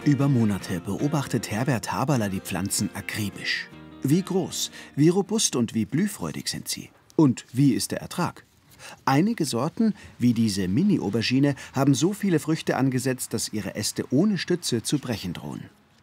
Über Monate beobachtet Herbert Haberler die Pflanzen akribisch. Wie groß, wie robust und wie blühfreudig sind sie? Und wie ist der Ertrag? Einige Sorten, wie diese Mini-Aubergine, haben so viele Früchte angesetzt, dass ihre Äste ohne Stütze zu brechen drohen.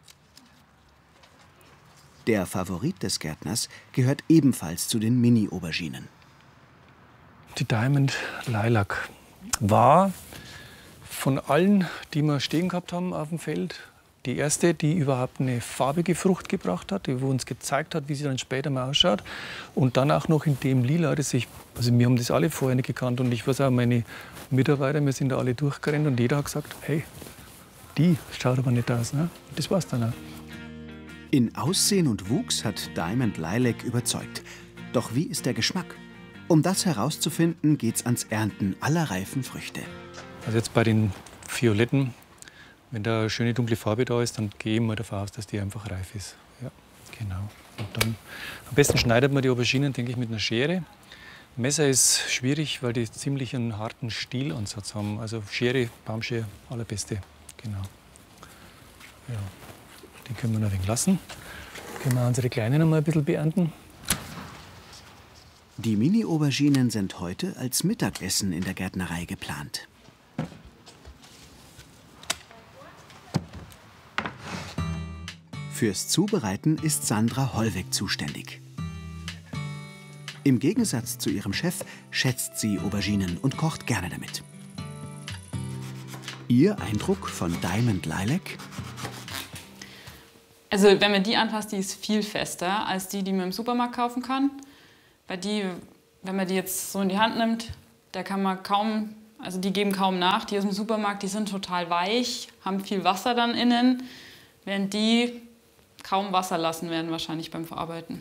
Der Favorit des Gärtners gehört ebenfalls zu den Mini-Auberginen. Die Diamond Lilac war von allen, die wir stehen gehabt haben auf dem Feld, die erste, die überhaupt eine farbige Frucht gebracht hat, die uns gezeigt hat, wie sie dann später mal ausschaut. Und dann auch noch in dem Lila, also wir haben das alle vorher nicht gekannt. Und ich weiß auch, meine Mitarbeiter, wir sind da alle durchgerannt und jeder hat gesagt, hey, die schaut aber nicht aus. Ne? Das war's dann auch. In Aussehen und Wuchs hat Diamond Lilac überzeugt. Doch wie ist der Geschmack? Um das herauszufinden, geht's ans Ernten aller reifen Früchte. Also jetzt bei den Violetten, wenn da eine schöne dunkle Farbe da ist, dann gehe ich mal davon aus, dass die einfach reif ist. Ja, genau. Und dann am besten schneidet man die Auberginen, denke ich, mit einer Schere. Messer ist schwierig, weil die ziemlich einen harten Stielansatz haben. Also Schere, Baumschere, allerbeste. Genau. Ja, den können wir noch ein wenig lassen. Können wir unsere Kleinen noch mal ein bisschen beernten. Die Mini-Auberginen sind heute als Mittagessen in der Gärtnerei geplant. Fürs Zubereiten ist Sandra Hollweg zuständig. Im Gegensatz zu ihrem Chef schätzt sie Auberginen und kocht gerne damit. Ihr Eindruck von Diamond Lilac? Also wenn man die anfasst, die ist viel fester als die, die man im Supermarkt kaufen kann. Bei die, wenn man die jetzt so in die Hand nimmt, da kann man kaum, also die geben kaum nach. Die aus dem Supermarkt, die sind total weich, haben viel Wasser dann innen, während die kaum Wasser lassen werden wahrscheinlich beim Verarbeiten.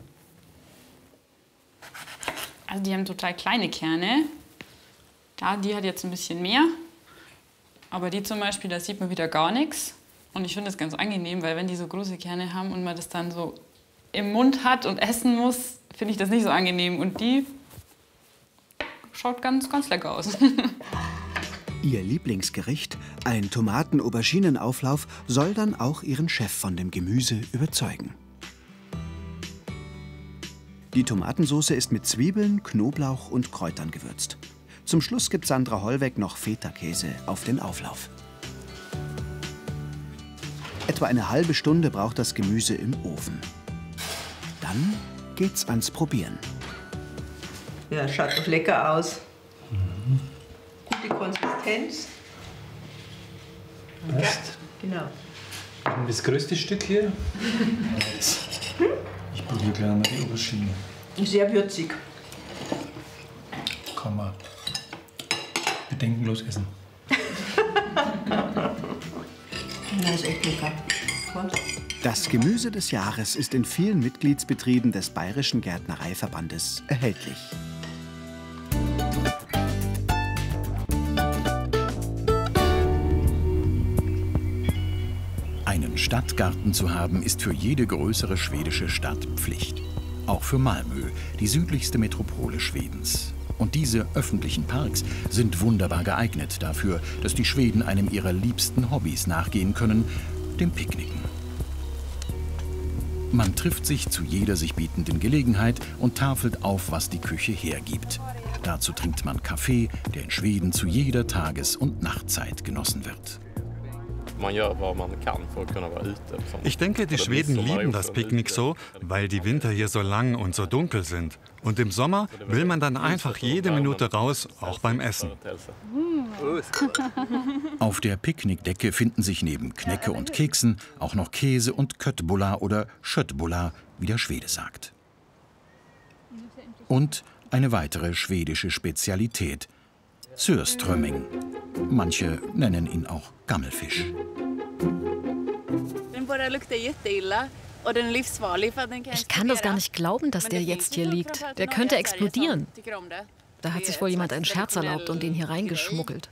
Also die haben total kleine Kerne. Die hat jetzt ein bisschen mehr. Aber die zum Beispiel, da sieht man wieder gar nichts. Und ich finde das ganz angenehm, weil wenn die so große Kerne haben und man das dann so im Mund hat und essen muss, finde ich das nicht so angenehm. Und die schaut ganz, ganz lecker aus. Ihr Lieblingsgericht, ein Tomaten-Auberginen-Auflauf, soll dann auch ihren Chef von dem Gemüse überzeugen. Die Tomatensauce ist mit Zwiebeln, Knoblauch und Kräutern gewürzt. Zum Schluss gibt Sandra Hollweg noch Feta-Käse auf den Auflauf. Etwa eine halbe Stunde braucht das Gemüse im Ofen. Dann geht's ans Probieren. Ja, schaut doch lecker aus. Gute Konsistenz. Ja, genau. das größte Stück hier. Ich probiere gleich mal die Aubergine. Sehr würzig. Kann man bedenkenlos essen. Das ist echt lecker. Das Gemüse des Jahres ist in vielen Mitgliedsbetrieben des Bayerischen Gärtnereiverbandes erhältlich. Einen Stadtgarten zu haben, ist für jede größere schwedische Stadt Pflicht. Auch für Malmö, die südlichste Metropole Schwedens. Und diese öffentlichen Parks sind wunderbar geeignet dafür, dass die Schweden einem ihrer liebsten Hobbys nachgehen können, dem Picknicken. Man trifft sich zu jeder sich bietenden Gelegenheit und tafelt auf, was die Küche hergibt. Dazu trinkt man Kaffee, der in Schweden zu jeder Tages- und Nachtzeit genossen wird. Ich denke, die Schweden lieben das Picknick so, weil die Winter hier so lang und so dunkel sind. Und im Sommer will man dann einfach jede Minute raus, auch beim Essen. Auf der Picknickdecke finden sich neben Knäcke und Keksen auch noch Käse und Köttbullar oder Schöttbullar, wie der Schwede sagt. Und eine weitere schwedische Spezialität, Surströmming. Manche nennen ihn auch Gammelfisch. Ich kann das gar nicht glauben, dass der jetzt hier liegt. Der könnte explodieren. Da hat sich wohl jemand einen Scherz erlaubt und den hier reingeschmuggelt.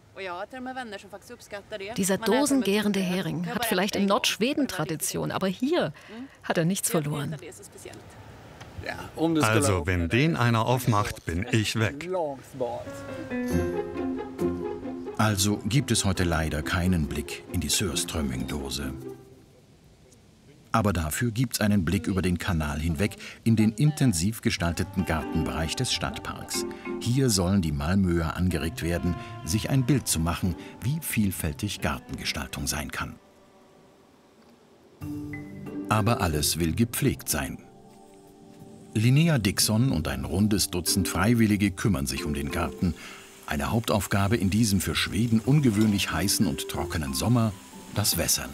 Dieser dosengärende Hering hat vielleicht in Nordschweden Tradition, aber hier hat er nichts verloren. Also, wenn den einer aufmacht, bin ich weg. Also gibt es heute leider keinen Blick in die Surströmming-Dose. Aber dafür gibt es einen Blick über den Kanal hinweg in den intensiv gestalteten Gartenbereich des Stadtparks. Hier sollen die Malmöer angeregt werden, sich ein Bild zu machen, wie vielfältig Gartengestaltung sein kann. Aber alles will gepflegt sein. Linnea Dixon und ein rundes Dutzend Freiwillige kümmern sich um den Garten. Eine Hauptaufgabe in diesem für Schweden ungewöhnlich heißen und trockenen Sommer, das Wässern.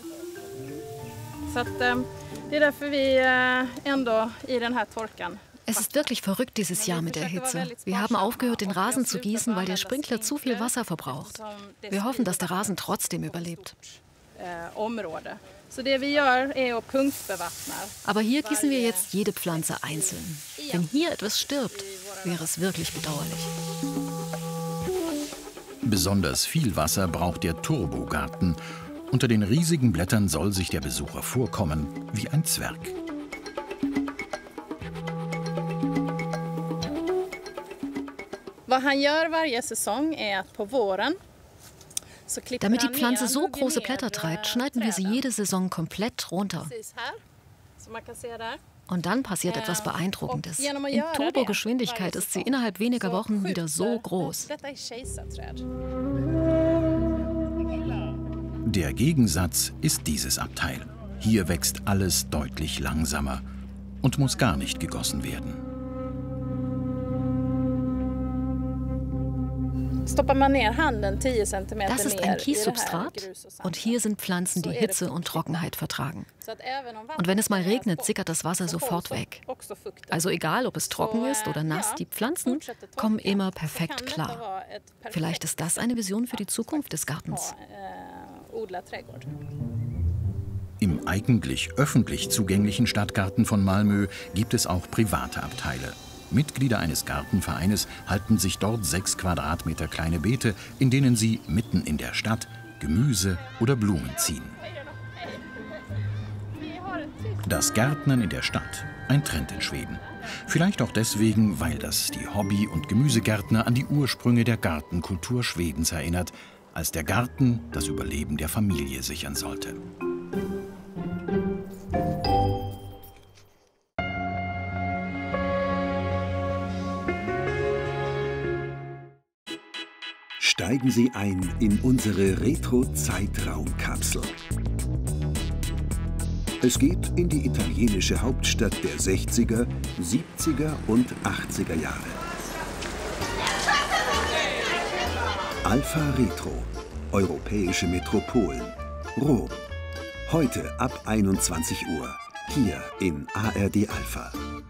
Es ist wirklich verrückt dieses Jahr mit der Hitze. Wir haben aufgehört, den Rasen zu gießen, weil der Sprinkler zu viel Wasser verbraucht. Wir hoffen, dass der Rasen trotzdem überlebt. Aber hier gießen wir jetzt jede Pflanze einzeln. Wenn hier etwas stirbt, wäre es wirklich bedauerlich. Besonders viel Wasser braucht der Turbogarten. Unter den riesigen Blättern soll sich der Besucher vorkommen wie ein Zwerg. Damit die Pflanze so große Blätter treibt, schneiden wir sie jede Saison komplett runter. Und dann passiert etwas Beeindruckendes. In Turbogeschwindigkeit ist sie innerhalb weniger Wochen wieder so groß. Der Gegensatz ist dieses Abteil. Hier wächst alles deutlich langsamer und muss gar nicht gegossen werden. Das ist ein Kiessubstrat und hier sind Pflanzen, die Hitze und Trockenheit vertragen. Und wenn es mal regnet, sickert das Wasser sofort weg. Also egal, ob es trocken ist oder nass, die Pflanzen kommen immer perfekt klar. Vielleicht ist das eine Vision für die Zukunft des Gartens. Im eigentlich öffentlich zugänglichen Stadtgarten von Malmö gibt es auch private Abteile. Mitglieder eines Gartenvereines halten sich dort 6 Quadratmeter kleine Beete, in denen sie mitten in der Stadt Gemüse oder Blumen ziehen. Das Gärtnern in der Stadt, ein Trend in Schweden. Vielleicht auch deswegen, weil das die Hobby- und Gemüsegärtner an die Ursprünge der Gartenkultur Schwedens erinnert, als der Garten das Überleben der Familie sichern sollte. Steigen Sie ein in unsere Retro-Zeitraumkapsel. Es geht in die italienische Hauptstadt der 60er, 70er und 80er Jahre. Alfa Retro, europäische Metropolen, Rom. Heute ab 21 Uhr, hier in ARD Alpha.